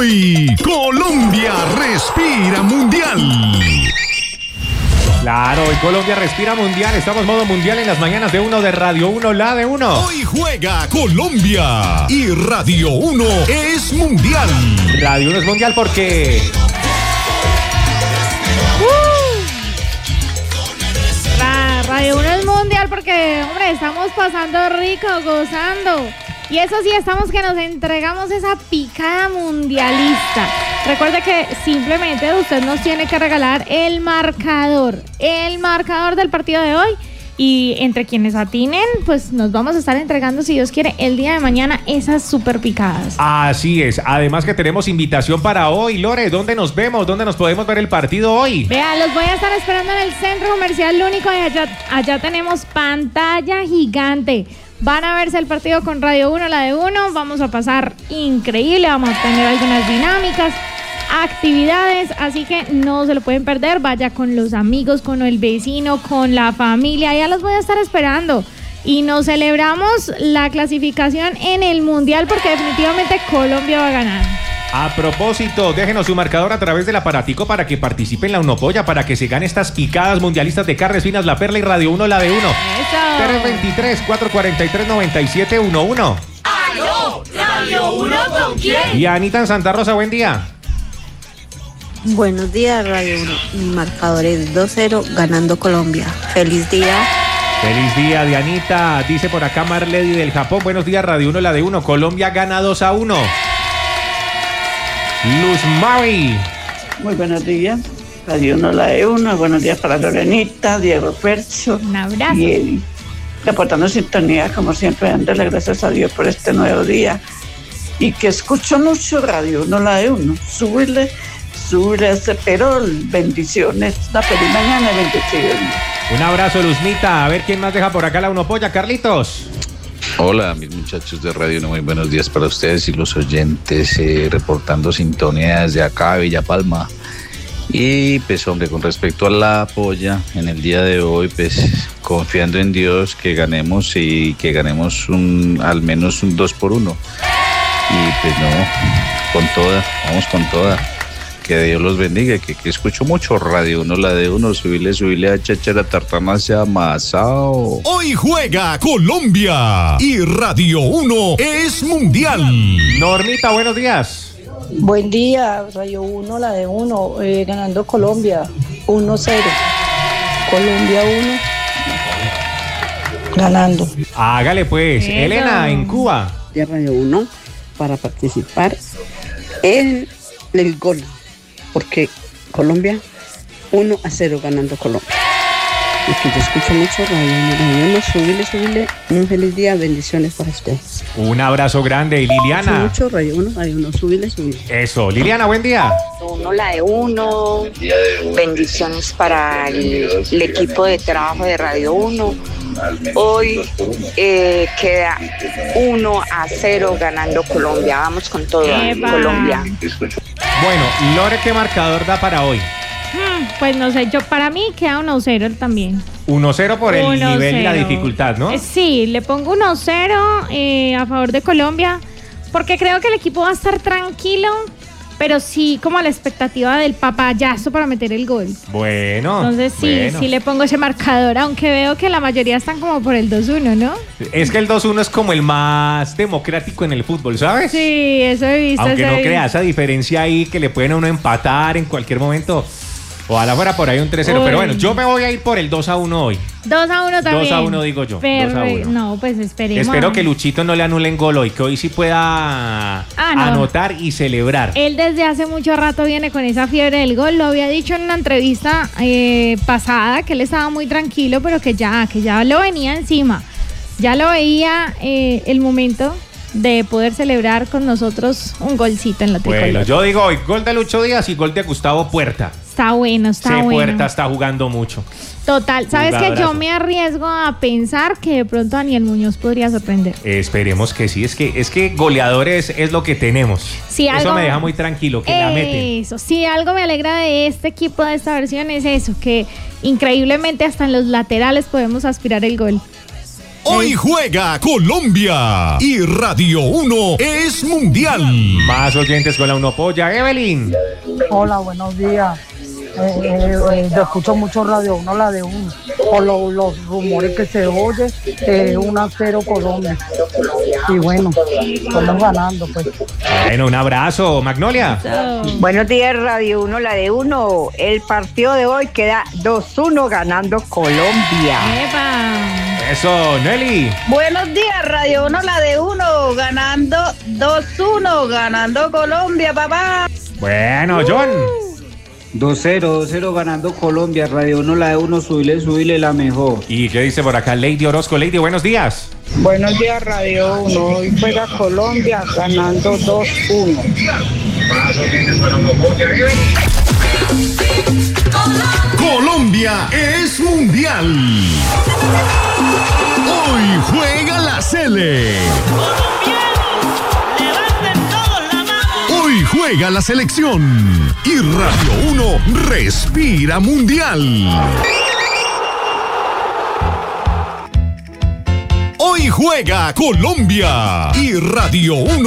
Hoy, Colombia respira mundial. Claro, hoy Colombia respira mundial. Estamos modo mundial en las mañanas de uno de Radio 1, la de uno. Hoy juega Colombia y Radio 1 es mundial. Radio 1 es mundial porque... Radio 1 es mundial porque, hombre, estamos pasando rico, gozando. Y eso sí, estamos que nos entregamos esa picada mundialista. Recuerde que simplemente usted nos tiene que regalar el marcador del partido de hoy. Y entre quienes atinen, pues nos vamos a estar entregando, si Dios quiere, el día de mañana esas super picadas. Así es. Además que tenemos invitación para hoy. Lore, ¿dónde nos vemos? ¿Dónde nos podemos ver el partido hoy? Vea, los voy a estar esperando en el Centro Comercial Único y allá tenemos pantalla gigante. Van a verse el partido con Radio 1, la de 1. Vamos a pasar increíble, vamos a tener algunas dinámicas, actividades, así que no se lo pueden perder. Vaya con los amigos, con el vecino, con la familia, ya los voy a estar esperando. Y nos celebramos la clasificación en el Mundial porque definitivamente Colombia va a ganar. A propósito, déjenos su marcador a través del aparatico para que participe en la Unopolla, para que se gane estas picadas mundialistas de Carnes Finas, La Perla y Radio 1, la de 1. Eso. 323-443-9711. ¡Aló! ¿Radio 1 con quién? Y Anita en Santa Rosa, buen día. Buenos días, Radio 1. Mi marcador es 2-0, ganando Colombia. ¡Feliz día! Feliz día, Dianita. Dice por acá Marledy del Japón. Buenos días, Radio 1, la de 1. Colombia gana 2-1. Luz Mari. Muy buenos días. Radio 1, la de 1. Buenos días para Lorenita, Diego Percho. Un abrazo. Y Eddie. Reportando sintonía, como siempre, dándole gracias a Dios por este nuevo día. Y que escucho mucho Radio 1, la de 1. Súbele ese perol. Bendiciones. Una feliz mañana y bendiciones. Un abrazo, Luzmita. A ver quién más deja por acá la Unopolla. Carlitos. Hola, mis muchachos de Radio 1, muy buenos días para ustedes y los oyentes, reportando sintonía desde acá, Villa Palma. Y pues, hombre, con respecto a la polla, en el día de hoy, pues, confiando en Dios que ganemos y que ganemos al menos un 2-1. Y pues no, vamos con toda. Que Dios los bendiga, que escucho mucho Radio 1, la de 1, subile a Chachara Tartamasa Amasao. Hoy juega Colombia y Radio 1 es mundial. Normita, buenos días. Buen día, Radio 1, la de 1, ganando Colombia, 1-0. Colombia 1, ganando. Hágale pues. Elena, en Cuba. De Radio 1, para participar en el gol. Porque Colombia 1-0 ganando Colombia. Y que yo escucho mucho Radio 1, súbile, un feliz día, bendiciones para ustedes. Un abrazo grande. Y Liliana. Mucho Radio 1, súbile. Eso, Liliana, buen día. 1, la de 1, bendiciones para el equipo de trabajo de Radio 1. Hoy queda 1-0 ganando Colombia. Vamos con todo, Colombia. Bueno, Lore, ¿qué marcador da para hoy? Pues no sé, para mí queda 1-0 también. 1-0 por el 1-0. nivel y la dificultad, ¿no? Sí, le pongo 1-0 a favor de Colombia, porque creo que el equipo va a estar tranquilo, pero sí como a la expectativa del papayazo para meter el gol. Bueno. Entonces sí le pongo ese marcador, aunque veo que la mayoría están como por el 2-1, ¿no? Es que el 2-1 es como el más democrático en el fútbol, ¿sabes? Sí, eso he visto. Aunque no crea esa diferencia ahí que le pueden a uno empatar en cualquier momento. Ojalá fuera por ahí un 3-0, pero bueno, yo me voy a ir por el 2-1 hoy. 2-1 también. 2-1 digo yo. 2-1. No, pues esperemos. Espero que Luchito no le anulen gol hoy, que hoy sí pueda anotar y celebrar. Él desde hace mucho rato viene con esa fiebre del gol. Lo había dicho en una entrevista pasada que él estaba muy tranquilo, pero que ya lo venía encima. Ya lo veía el momento de poder celebrar con nosotros un golcito en la tricolor. Bueno, yo digo hoy, gol de Lucho Díaz y gol de Gustavo Puerta. Está bueno. Puerta está jugando mucho. Total, ¿sabes qué? Yo me arriesgo a pensar que de pronto Daniel Muñoz podría sorprender. Esperemos que sí, es que goleadores es lo que tenemos. Sí, eso me deja muy tranquilo, que la meten. Eso, sí, algo me alegra de este equipo, de esta versión, es eso, que increíblemente hasta en los laterales podemos aspirar el gol. Hoy juega Colombia y Radio 1 es mundial. Más oyentes con la Uno Polla. Evelyn. Hola, buenos días. Yo escucho mucho Radio 1, la de 1. Por los rumores que se oye, 1-0 Colombia. Y bueno, estamos ganando, pues. Bueno, un abrazo, Magnolia. Buenos días, Radio 1, la de 1. El partido de hoy queda 2-1 ganando Colombia. ¡Epa! Eso, Nelly. Buenos días, Radio 1, la de 1. Ganando 2-1, ganando Colombia, papá. Bueno, John. 2-0 ganando Colombia, Radio 1, la de 1, subile la mejor. ¿Y qué dice por acá Lady Orozco? Lady, buenos días. Buenos días, Radio 1. Hoy juega Colombia ganando 2-1. Colombia es mundial. Hoy juega la Sele. Hoy juega la selección y Radio 1 respira mundial. Hoy juega Colombia y Radio 1